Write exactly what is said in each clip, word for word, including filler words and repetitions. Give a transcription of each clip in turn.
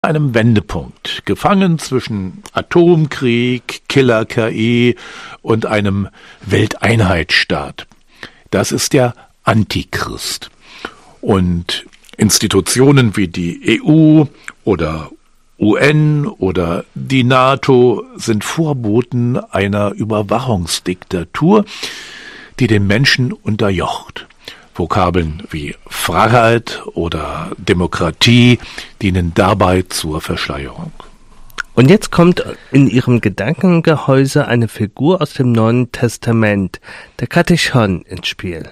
einem Wendepunkt, gefangen zwischen Atomkrieg, Killer-K I und einem Welteinheitsstaat. Das ist der Antichrist. Und Institutionen wie die E U oder U N oder die NATO sind Vorboten einer Überwachungsdiktatur, die den Menschen unterjocht. Vokabeln wie Freiheit oder Demokratie dienen dabei zur Verschleierung. Und jetzt kommt in Ihrem Gedankengehäuse eine Figur aus dem Neuen Testament, der Katechon, ins Spiel.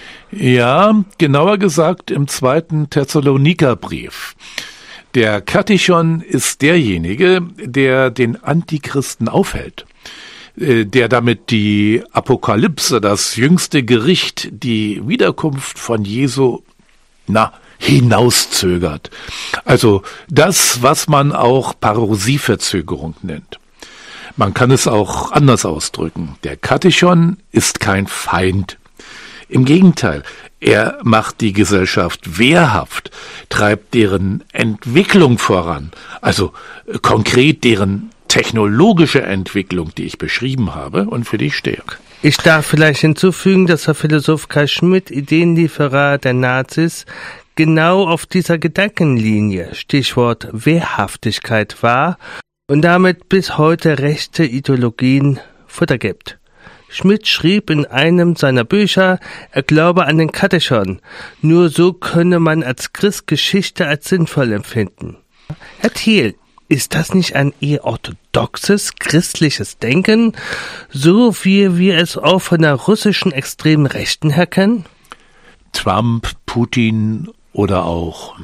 Ja, genauer gesagt im zweiten Thessalonikerbrief. Der Katechon ist derjenige, der den Antichristen aufhält, der damit die Apokalypse, das jüngste Gericht, die Wiederkunft von Jesu, na, hinauszögert. Also das, was man auch Parosieverzögerung nennt. Man kann es auch anders ausdrücken. Der Katechon ist kein Feind. Im Gegenteil, er macht die Gesellschaft wehrhaft, treibt deren Entwicklung voran, also konkret deren technologische Entwicklung, die ich beschrieben habe und für die ich stehe. Ich darf vielleicht hinzufügen, dass der Philosoph Carl Schmitt, Ideenlieferer der Nazis, genau auf dieser Gedankenlinie, Stichwort Wehrhaftigkeit, war und damit bis heute rechte Ideologien Futter gibt. Schmitt schrieb in einem seiner Bücher, er glaube an den Katechon. Nur so könne man als Christ Geschichte als sinnvoll empfinden. Herr Thiel, ist das nicht ein eher orthodoxes, christliches Denken, so wie wir es auch von der russischen extremen Rechten her kennen? Trump, Putin oder auch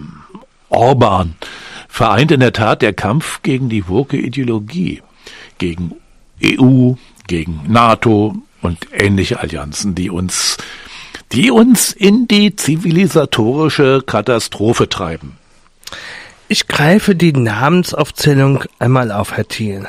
Orban vereint in der Tat der Kampf gegen die woke Ideologie, gegen E U, gegen NATO und ähnliche Allianzen, die uns, die uns in die zivilisatorische Katastrophe treiben. Ich greife die Namensaufzählung einmal auf, Herr Thiel.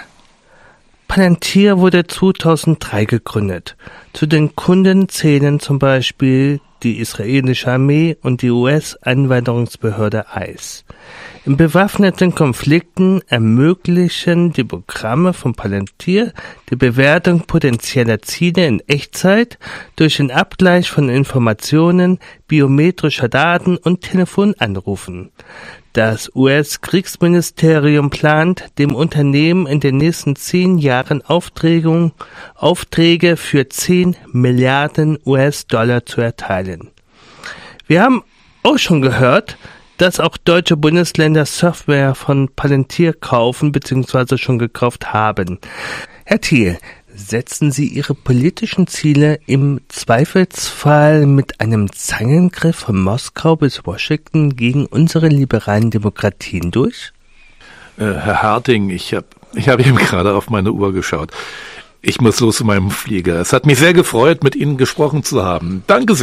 Palantir wurde zweitausenddrei gegründet. Zu den Kunden zählen zum Beispiel die israelische Armee und die U S-Einwanderungsbehörde I C E. In bewaffneten Konflikten ermöglichen die Programme von Palantir die Bewertung potenzieller Ziele in Echtzeit durch den Abgleich von Informationen, biometrischer Daten und Telefonanrufen. Das U S-Kriegsministerium plant, dem Unternehmen in den nächsten zehn Jahren Aufträge, Aufträge für zehn Milliarden U S-Dollar zu erteilen. Wir haben auch schon gehört, dass auch deutsche Bundesländer Software von Palantir kaufen bzw. schon gekauft haben. Herr Thiel, setzen Sie Ihre politischen Ziele im Zweifelsfall mit einem Zangengriff von Moskau bis Washington gegen unsere liberalen Demokratien durch? Äh, Herr Harting, ich habe ich hab eben gerade auf meine Uhr geschaut. Ich muss los zu meinem Flieger. Es hat mich sehr gefreut, mit Ihnen gesprochen zu haben. Danke sehr.